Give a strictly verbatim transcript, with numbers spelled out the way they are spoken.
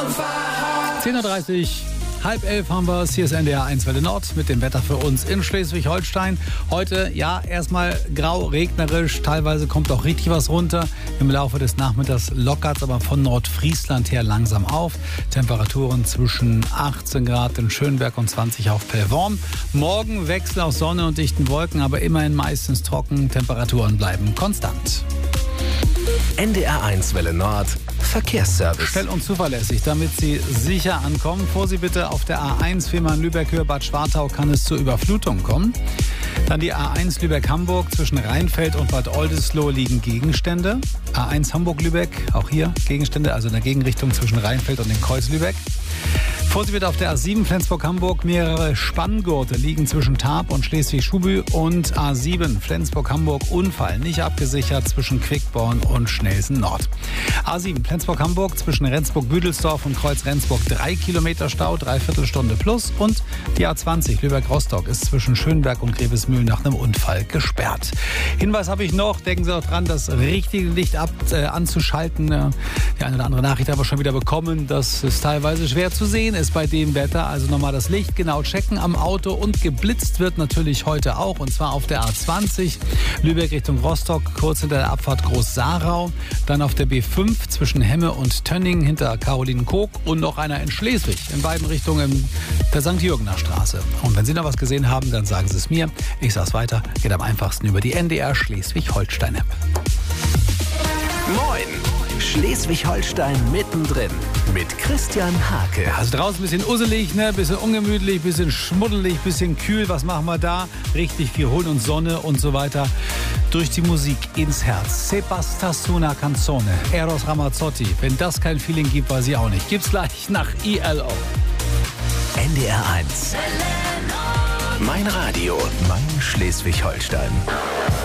zehn Uhr dreißig, halb elf haben wir es. Hier ist N D R eins Welle Nord mit dem Wetter für uns in Schleswig-Holstein. Heute, ja, erstmal grau, regnerisch. Teilweise kommt auch richtig was runter. Im Laufe des Nachmittags lockert es aber von Nordfriesland her langsam auf. Temperaturen zwischen achtzehn Grad in Schönberg und zwanzig auf Pellworm. Morgen Wechsel aus Sonne und dichten Wolken, aber immerhin meistens trocken. Temperaturen bleiben konstant. N D R eins Welle Nord Verkehrsservice. Schnell und zuverlässig, damit Sie sicher ankommen. Vor Sie bitte auf der A eins Fehmarn-Lübeck-Höhe Bad Schwartau kann es zur Überflutung kommen. Dann die A eins Lübeck-Hamburg. Zwischen Rheinfeld und Bad Oldesloe liegen Gegenstände. A eins Hamburg-Lübeck, auch hier Gegenstände, also in der Gegenrichtung zwischen Rheinfeld und dem Kreuz Lübeck. Vorsicht bitte auf der A sieben Flensburg-Hamburg. Mehrere Spanngurte liegen zwischen Tarp und Schleswig-Schubü und A sieben Flensburg-Hamburg. Unfall nicht abgesichert zwischen Quickborn und Schnelsen Nord. A sieben Flensburg-Hamburg zwischen Rendsburg-Büdelsdorf und Kreuz Rendsburg drei Kilometer Stau, dreiviertel Stunde plus. Und die A zwanzig Lübeck-Rostock ist zwischen Schönberg und Grevesmühlen nach einem Unfall gesperrt. Hinweis habe ich noch, denken Sie auch dran, das richtige Licht ab, äh, anzuschalten. Die eine oder andere Nachricht haben wir schon wieder bekommen. Das ist teilweise schwer zu sehen ist bei dem Wetter. Also nochmal das Licht genau checken am Auto. Und geblitzt wird natürlich heute auch. Und zwar auf der A zwanzig Lübeck Richtung Rostock, kurz hinter der Abfahrt Groß-Sarau. Dann auf der B fünf zwischen Hemme und Tönning hinter Caroline-Koog. Und noch einer in Schleswig. In beiden Richtungen der Sankt Jürgener Straße. Und wenn Sie noch was gesehen haben, dann sagen Sie es mir. Ich sage es weiter. Geht am einfachsten über die N D R Schleswig-Holstein-App. Moin! Schleswig-Holstein mittendrin mit Christian Hake. Also draußen ein bisschen usselig, ne? Bisschen ungemütlich, bisschen schmuddelig, bisschen kühl. Was machen wir da? Richtig viel holen und Sonne und so weiter. Durch die Musik ins Herz. Se basta una canzone. Eros Ramazzotti. Wenn das kein Feeling gibt, weiß ich auch nicht. Gibt's gleich nach I L O. N D R eins. Mein Radio. Mein Schleswig-Holstein.